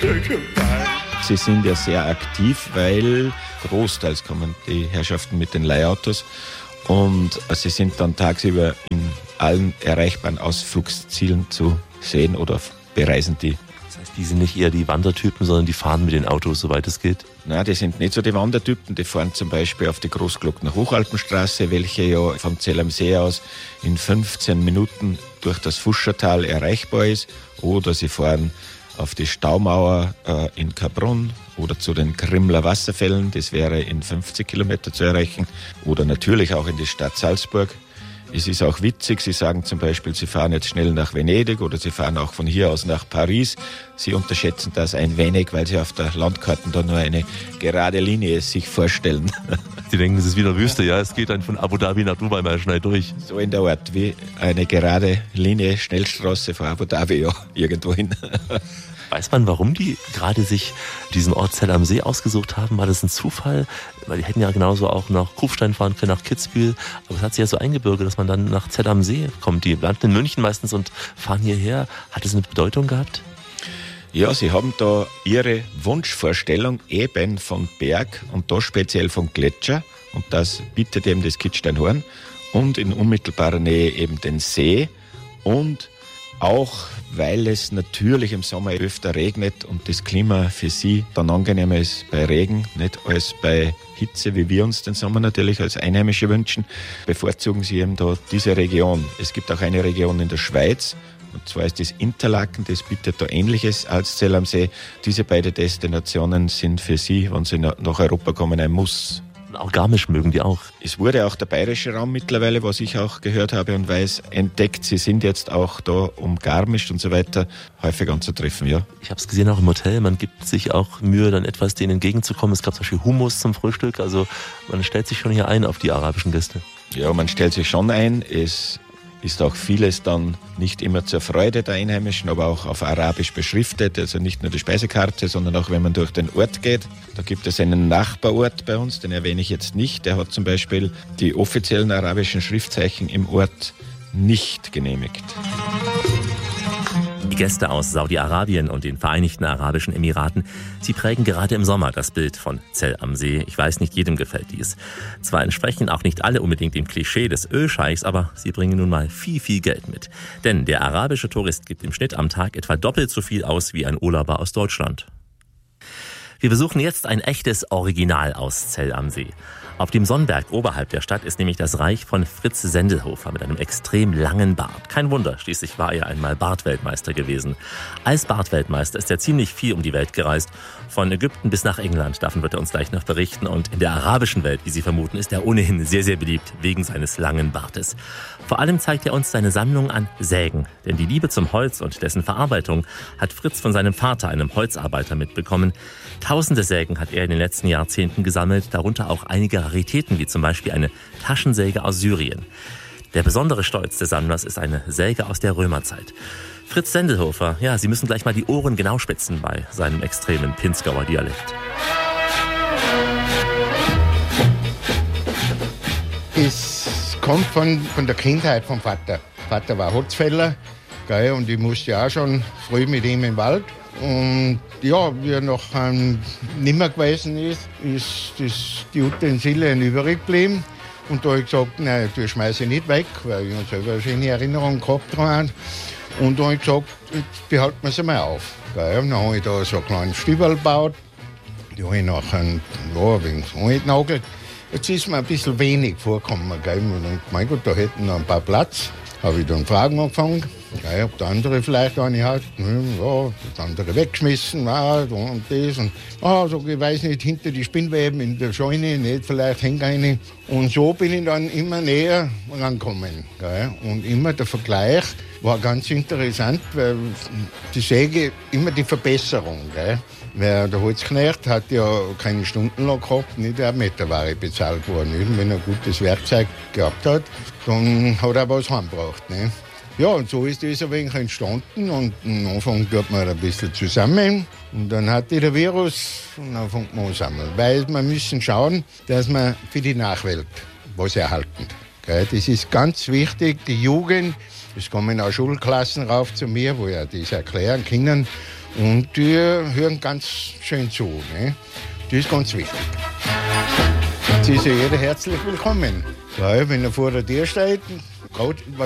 Sie sind ja sehr aktiv, weil großteils kommen die Herrschaften mit den Leihautos und sie sind dann tagsüber in allen erreichbaren Ausflugszielen zu sehen oder bereisen die. Das heißt, die sind nicht eher die Wandertypen, sondern die fahren mit den Autos, soweit es geht? Nein, die sind nicht so die Wandertypen. Die fahren zum Beispiel auf die Großglockner Hochalpenstraße, welche ja vom Zell am See aus in 15 Minuten durch das Fuschertal erreichbar ist. Oder sie fahren auf die Staumauer in Kabrunn oder zu den Krimmler Wasserfällen. Das wäre in 50 Kilometer zu erreichen. Oder natürlich auch in die Stadt Salzburg. Es ist auch witzig, Sie sagen zum Beispiel, Sie fahren jetzt schnell nach Venedig oder Sie fahren auch von hier aus nach Paris. Sie unterschätzen das ein wenig, weil Sie auf der Landkarte da nur eine gerade Linie sich vorstellen. Sie denken, es ist wieder Wüste, ja? Es geht dann von Abu Dhabi nach Dubai mal schnell durch. So in der Art, wie eine gerade Linie, Schnellstraße von Abu Dhabi, ja, irgendwo hin. Weiß man, warum die gerade sich diesen Ort Zell am See ausgesucht haben? War das ein Zufall? Weil die hätten ja genauso auch nach Kufstein fahren können, nach Kitzbühel. Aber es hat sich ja so eingebürgert, dass man dann nach Zell am See kommt. Die landen in München meistens und fahren hierher. Hat das eine Bedeutung gehabt? Ja, sie haben da ihre Wunschvorstellung eben von Berg und da speziell vom Gletscher. Und das bietet eben das Kitzsteinhorn. Und in unmittelbarer Nähe eben den See. Und auch weil es natürlich im Sommer öfter regnet und das Klima für sie dann angenehmer ist bei Regen, nicht als bei Hitze, wie wir uns den Sommer natürlich als Einheimische wünschen, bevorzugen sie eben da diese Region. Es gibt auch eine Region in der Schweiz, und zwar ist das Interlaken, das bietet da Ähnliches als Zell am See. Diese beiden Destinationen sind für sie, wenn sie nach Europa kommen, ein Muss. Auch Garmisch mögen die auch. Es wurde auch der bayerische Raum mittlerweile, was ich auch gehört habe und weiß, entdeckt. Sie sind jetzt auch da um Garmisch und so weiter häufig anzutreffen, ja. Ich habe es gesehen auch im Hotel, man gibt sich auch Mühe, dann etwas denen entgegenzukommen. Es gab zum Beispiel Hummus zum Frühstück, also man stellt sich schon hier ein auf die arabischen Gäste. Ja, man stellt sich schon ein. Es ist auch vieles dann nicht immer zur Freude der Einheimischen, aber auch auf Arabisch beschriftet, also nicht nur die Speisekarte, sondern auch wenn man durch den Ort geht. Da gibt es einen Nachbarort bei uns, den erwähne ich jetzt nicht. Der hat zum Beispiel die offiziellen arabischen Schriftzeichen im Ort nicht genehmigt. Die Gäste aus Saudi-Arabien und den Vereinigten Arabischen Emiraten, sie prägen gerade im Sommer das Bild von Zell am See. Ich weiß, nicht jedem gefällt dies. Zwar entsprechen auch nicht alle unbedingt dem Klischee des Ölscheichs, aber sie bringen nun mal viel, viel Geld mit. Denn der arabische Tourist gibt im Schnitt am Tag etwa doppelt so viel aus wie ein Urlauber aus Deutschland. Wir besuchen jetzt ein echtes Original aus Zell am See. Auf dem Sonnberg oberhalb der Stadt ist nämlich das Reich von Fritz Sendelhofer mit einem extrem langen Bart. Kein Wunder, schließlich war er einmal Bartweltmeister gewesen. Als Bartweltmeister ist er ziemlich viel um die Welt gereist. Von Ägypten bis nach England, davon wird er uns gleich noch berichten. Und in der arabischen Welt, wie Sie vermuten, ist er ohnehin sehr, sehr beliebt wegen seines langen Bartes. Vor allem zeigt er uns seine Sammlung an Sägen. Denn die Liebe zum Holz und dessen Verarbeitung hat Fritz von seinem Vater, einem Holzarbeiter, mitbekommen. Tausende Sägen hat er in den letzten Jahrzehnten gesammelt, darunter auch einige Raritäten, wie zum Beispiel eine Taschensäge aus Syrien. Der besondere Stolz des Sammlers ist eine Säge aus der Römerzeit. Fritz Sendelhofer, ja, Sie müssen gleich mal die Ohren genau spitzen bei seinem extremen Pinzgauer Dialekt. Es kommt von der Kindheit vom Vater. Vater war Holzfäller, gell, und ich musste ja auch schon früh mit ihm im Wald. Und ja, wie er noch nimmer gewesen ist die Utensilien übrig geblieben. Und da habe ich gesagt, nein, die schmeiße ich nicht weg, weil ich selber eine schöne Erinnerung gehabt habe. Und da habe ich gesagt, jetzt behalten wir sie mal auf. Gell. Und dann habe ich da so einen kleinen Stübel gebaut. Die habe ich nachher ein wenig angenagelt. Jetzt ist mir ein bisschen wenig vorgekommen. Gell. Und mein Gott, da hätten noch ein paar Platz. Habe ich dann Fragen angefangen. Ja, ob der andere vielleicht eine hat, ja, das andere weggeschmissen, ja, und das. Und so, ich weiß nicht, hinter die Spinnweben in der Scheune, nicht, vielleicht hängt eine. Und so bin ich dann immer näher rangekommen. Gell. Und immer der Vergleich war ganz interessant, weil die Säge immer die Verbesserung. Gell. Weil der Holzknecht hat ja keine Stundenlohn gehabt, nicht eine Meterware bezahlt worden. Wenn er ein gutes Werkzeug gehabt hat, dann hat er was heimgebracht. Ne? Ja, und so ist das ein wenig entstanden. Und am Anfang tut man ein bisschen zusammen. Und dann hatte der Virus und dann fängt man an sammeln. Weil wir müssen schauen, dass wir für die Nachwelt was erhalten. Das ist ganz wichtig, die Jugend. Es kommen auch Schulklassen rauf zu mir, wo ja das erklären können. Und die hören ganz schön zu. Ne? Das ist ganz wichtig. Jetzt ist ja jeder herzlich willkommen. Ja, wenn er vor der Tür steht,